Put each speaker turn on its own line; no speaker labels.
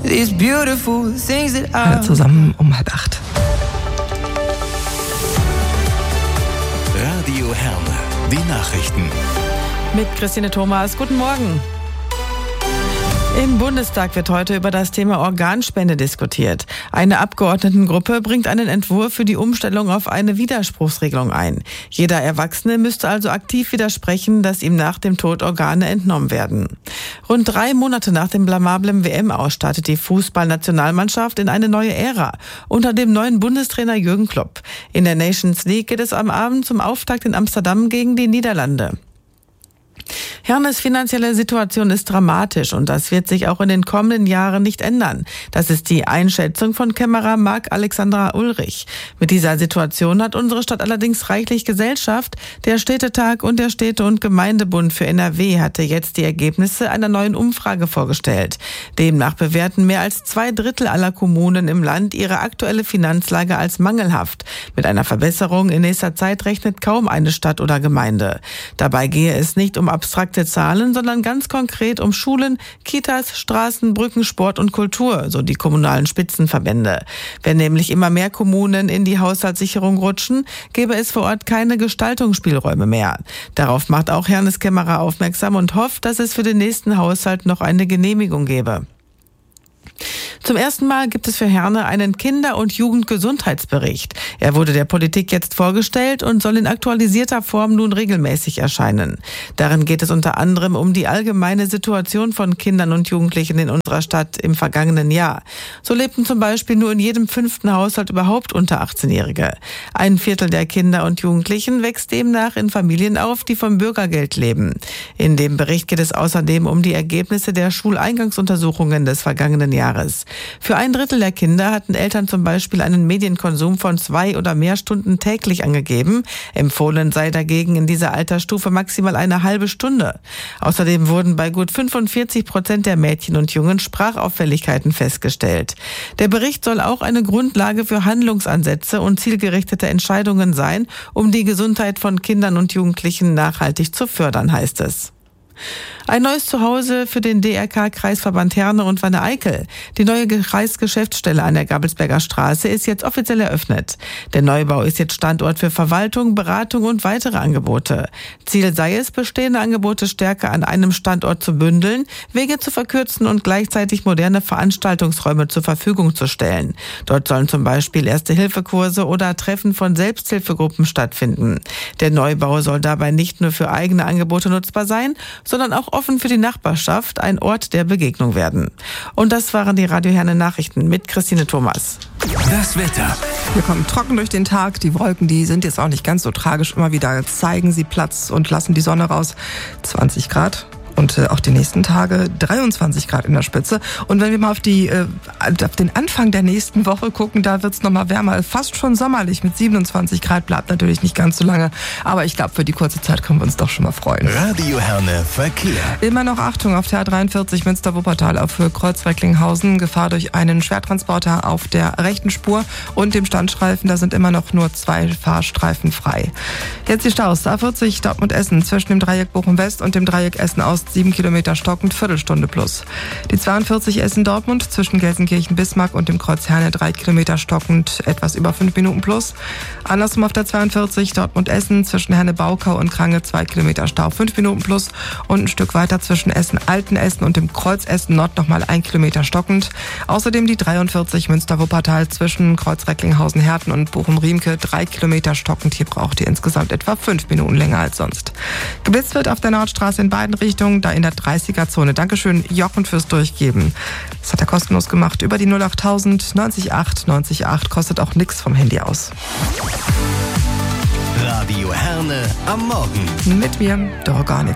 these beautiful things that I...
Alle zusammen um 7:30.
Radio Herne, die Nachrichten.
Mit Christine Thomas, guten Morgen. Im Bundestag wird heute über das Thema Organspende diskutiert. Eine Abgeordnetengruppe bringt einen Entwurf für die Umstellung auf eine Widerspruchsregelung ein. Jeder Erwachsene müsste also aktiv widersprechen, dass ihm nach dem Tod Organe entnommen werden. Rund 3 Monate nach dem blamablen WM-Aus startet die Fußballnationalmannschaft in eine neue Ära unter dem neuen Bundestrainer Jürgen Klopp. In der Nations League geht es am Abend zum Auftakt in Amsterdam gegen die Niederlande. Hernes finanzielle Situation ist dramatisch und das wird sich auch in den kommenden Jahren nicht ändern. Das ist die Einschätzung von Kämmerer Marc-Alexandra Ulrich. Mit dieser Situation hat unsere Stadt allerdings reichlich Gesellschaft. Der Städtetag und der Städte- und Gemeindebund für NRW hatte jetzt die Ergebnisse einer neuen Umfrage vorgestellt. Demnach bewerten mehr als 2/3 aller Kommunen im Land ihre aktuelle Finanzlage als mangelhaft. Mit einer Verbesserung in nächster Zeit rechnet kaum eine Stadt oder Gemeinde. Dabei gehe es nicht um abstrakte Zahlen, sondern ganz konkret um Schulen, Kitas, Straßen, Brücken, Sport und Kultur, so die kommunalen Spitzenverbände. Wenn nämlich immer mehr Kommunen in die Haushaltssicherung rutschen, gäbe es vor Ort keine Gestaltungsspielräume mehr. Darauf macht auch Hernes Kämmerer aufmerksam und hofft, dass es für den nächsten Haushalt noch eine Genehmigung gäbe. Zum ersten Mal gibt es für Herne einen Kinder- und Jugendgesundheitsbericht. Er wurde der Politik jetzt vorgestellt und soll in aktualisierter Form nun regelmäßig erscheinen. Darin geht es unter anderem um die allgemeine Situation von Kindern und Jugendlichen in unserer Stadt im vergangenen Jahr. So lebten zum Beispiel nur in jedem 5. Haushalt überhaupt unter 18-Jährige. 1/4 der Kinder und Jugendlichen wächst demnach in Familien auf, die vom Bürgergeld leben. In dem Bericht geht es außerdem um die Ergebnisse der Schuleingangsuntersuchungen des vergangenen Jahres. Für 1/3 der Kinder hatten Eltern zum Beispiel einen Medienkonsum von 2 oder mehr Stunden täglich angegeben. Empfohlen sei dagegen in dieser Altersstufe maximal eine halbe Stunde. Außerdem wurden bei gut 45% der Mädchen und Jungen Sprachauffälligkeiten festgestellt. Der Bericht soll auch eine Grundlage für Handlungsansätze und zielgerichtete Entscheidungen sein, um die Gesundheit von Kindern und Jugendlichen nachhaltig zu fördern, heißt es. Ein neues Zuhause für den DRK-Kreisverband Herne und Wanne-Eickel. Die neue Kreisgeschäftsstelle an der Gabelsberger Straße ist jetzt offiziell eröffnet. Der Neubau ist jetzt Standort für Verwaltung, Beratung und weitere Angebote. Ziel sei es, bestehende Angebote stärker an einem Standort zu bündeln, Wege zu verkürzen und gleichzeitig moderne Veranstaltungsräume zur Verfügung zu stellen. Dort sollen zum Beispiel Erste-Hilfe-Kurse oder Treffen von Selbsthilfegruppen stattfinden. Der Neubau soll dabei nicht nur für eigene Angebote nutzbar sein, sondern auch offen für die Nachbarschaft, ein Ort der Begegnung werden. Und das waren die Radio Herne Nachrichten mit Christine Thomas.
Das Wetter.
Wir kommen trocken durch den Tag. Die Wolken, die sind jetzt auch nicht ganz so tragisch. Immer wieder zeigen sie Platz und lassen die Sonne raus. 20 Grad. Und auch die nächsten Tage 23 Grad in der Spitze. Und wenn wir mal auf den Anfang der nächsten Woche gucken, da wird's noch mal wärmer. Fast schon sommerlich mit 27 Grad. Bleibt natürlich nicht ganz so lange. Aber ich glaube, für die kurze Zeit können wir uns doch schon mal freuen.
Radio Herne Verkehr.
Immer noch Achtung auf der A43 Münster-Wuppertal auf Höhe Kreuz-Recklinghausen. Gefahr durch einen Schwertransporter auf der rechten Spur und dem Standstreifen. Da sind immer noch nur 2 Fahrstreifen frei. Jetzt die Staus. A40 Dortmund-Essen zwischen dem Dreieck Bochum-West und dem Dreieck Essen-Ost. 7 Kilometer stockend, Viertelstunde plus. Die 42 Essen-Dortmund zwischen Gelsenkirchen-Bismarck und dem Kreuz Herne 3 Kilometer stockend, etwas über 5 Minuten plus. Andersrum auf der 42 Dortmund-Essen zwischen Herne-Baukau und Krange 2 Kilometer Stau, 5 Minuten plus. Und ein Stück weiter zwischen Essen-Altenessen und dem Kreuz Essen-Nord nochmal 1 Kilometer stockend. Außerdem die 43 Münster-Wuppertal zwischen Kreuz-Recklinghausen-Herten und Bochum-Riemke 3 Kilometer stockend. Hier braucht ihr insgesamt etwa 5 Minuten länger als sonst. Geblitzt wird auf der Nordstraße in beiden Richtungen, da in der 30er-Zone. Dankeschön, Jochen, fürs Durchgeben. Das hat er kostenlos gemacht. Über die 08000 908 908 kostet auch nichts vom Handy aus.
Radio Herne am Morgen.
Mit mir, Doro Garnick.